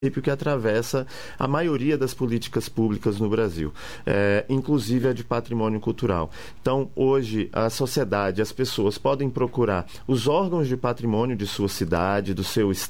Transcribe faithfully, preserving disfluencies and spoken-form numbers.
que atravessa a maioria das políticas públicas no Brasil, é, inclusive a de patrimônio cultural. Então, hoje, a sociedade, as pessoas podem procurar os órgãos de patrimônio de sua cidade, do seu estado,